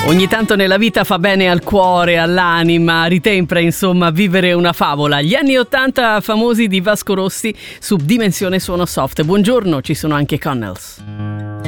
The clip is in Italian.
Ogni tanto nella vita fa bene al cuore, all'anima, ritempra insomma vivere una favola. Gli anni 80 famosi di Vasco Rossi su Dimensione Suono Soft. Buongiorno, ci sono anche Connells.